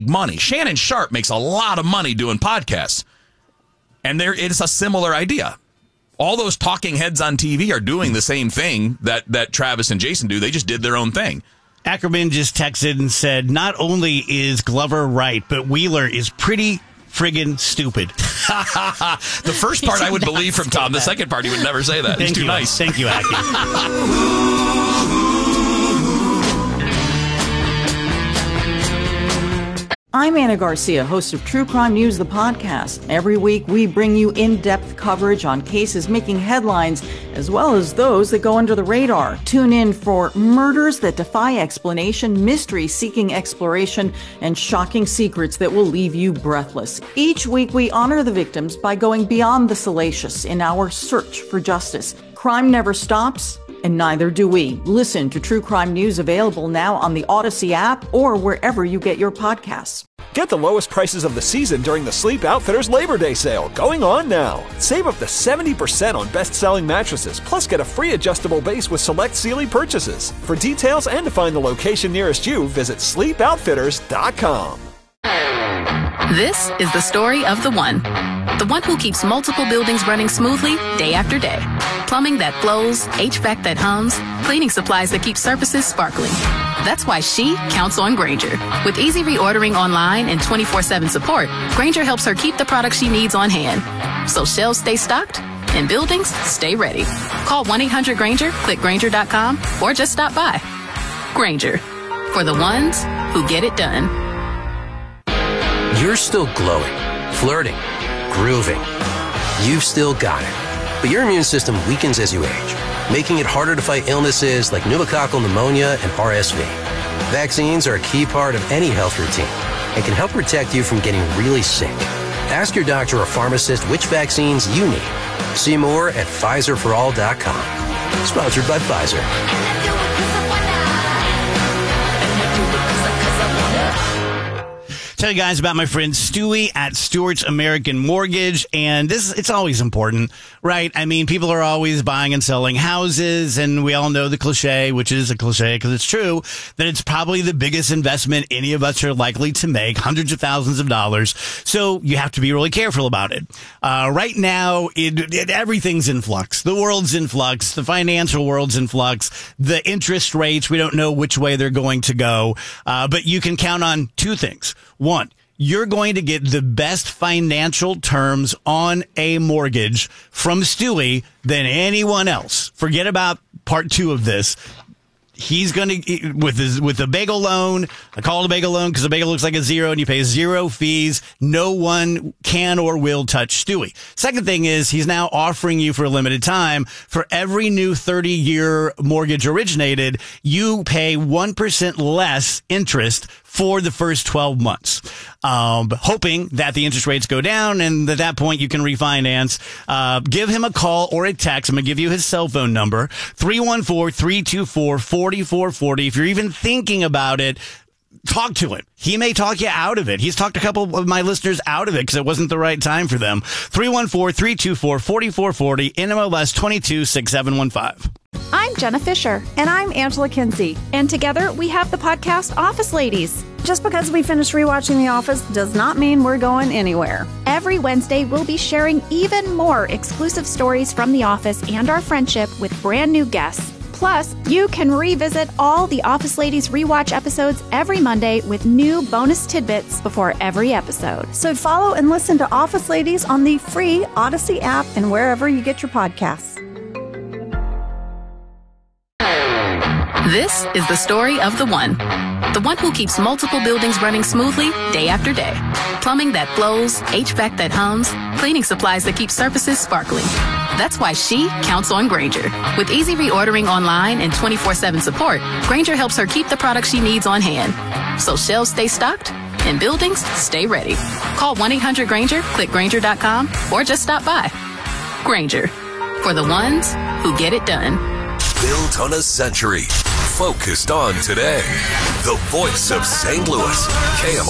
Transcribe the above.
money. Shannon Sharp makes a lot of money doing podcasts. And it's a similar idea. All those talking heads on TV are doing the same thing that Travis and Jason do. They just did their own thing. Ackerman just texted and said, not only is Glover right, but Wheeler is pretty friggin' stupid. The first part I would believe from Tom. The second part, he would never say that. He's too nice. Thank you, Acky. I'm Anna Garcia, host of True Crime News, the podcast. Every week, we bring you in-depth coverage on cases making headlines, as well as those that go under the radar. Tune in for murders that defy explanation, mysteries seeking exploration, and shocking secrets that will leave you breathless. Each week, we honor the victims by going beyond the salacious in our search for justice. Crime never stops, and neither do we. Listen to True Crime News, available now on the Odyssey app or wherever you get your podcasts. Get the lowest prices of the season during the Sleep Outfitters Labor Day sale, going on now. Save up to 70% on best-selling mattresses, plus get a free adjustable base with select Sealy purchases. For details and to find the location nearest you, visit sleepoutfitters.com. This is the story of the one who keeps multiple buildings running smoothly day after day. Plumbing that flows, HVAC that hums, cleaning supplies that keep surfaces sparkling. That's why she counts on Grainger. With easy reordering online and 24/7 support, Grainger helps her keep the products she needs on hand. So shelves stay stocked and buildings stay ready. Call 1-800-GRAINGER, click Grainger.com, or just stop by. Grainger, for the ones who get it done. You're still glowing, flirting, grooving. You've still got it. But your immune system weakens as you age, making it harder to fight illnesses like pneumococcal pneumonia and RSV. Vaccines are a key part of any health routine and can help protect you from getting really sick. Ask your doctor or pharmacist which vaccines you need. See more at PfizerForAll.com. Sponsored by Pfizer. Tell you guys about my friend Stewie at Stewart's American Mortgage, and it's always important, right? I mean, people are always buying and selling houses, and we all know the cliche, which is a cliche because it's true, that it's probably the biggest investment any of us are likely to make, hundreds of thousands of dollars. So you have to be really careful about it. Right now, everything's in flux. The world's in flux. The financial world's in flux. The interest rates, we don't know which way they're going to go. But you can count on two things. One, you're going to get the best financial terms on a mortgage from Stewie than anyone else. Forget about part two of this. He's going to, with the bagel loan, I call it a bagel loan because the bagel looks like a zero and you pay zero fees. No one can or will touch Stewie. Second thing is he's now offering you for a limited time, for every new 30-year mortgage originated, you pay 1% less interest for the first 12 months, hoping that the interest rates go down, and at that point you can refinance. Give him a call or a text. I'm going to give you his cell phone number, 314-324-4440. If you're even thinking about it, talk to him. He may talk you out of it. He's talked a couple of my listeners out of it because it wasn't the right time for them. 314-324-4440, NMLS 226715. I'm Jenna Fisher. And I'm Angela Kinsey. And together we have the podcast Office Ladies. Just because we finished rewatching The Office does not mean we're going anywhere. Every Wednesday, we'll be sharing even more exclusive stories from The Office and our friendship with brand new guests. Plus, you can revisit all the Office Ladies rewatch episodes every Monday with new bonus tidbits before every episode. So follow and listen to Office Ladies on the free Odyssey app and wherever you get your podcasts. This is the story of the one who keeps multiple buildings running smoothly day after day. Plumbing that flows, HVAC that hums, cleaning supplies that keep surfaces sparkling. That's why she counts on Grainger. With easy reordering online and 24/7 support, Grainger helps her keep the products she needs on hand. So shelves stay stocked and buildings stay ready. Call 1-800-GRAINGER, click Grainger.com, or just stop by. Grainger, for the ones who get it done. Built on a century. Focused on today. The voice of St. Louis. KMOX.